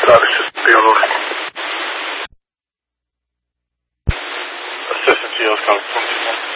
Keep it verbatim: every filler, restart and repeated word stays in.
Traffic system field. Assistant T L is coming from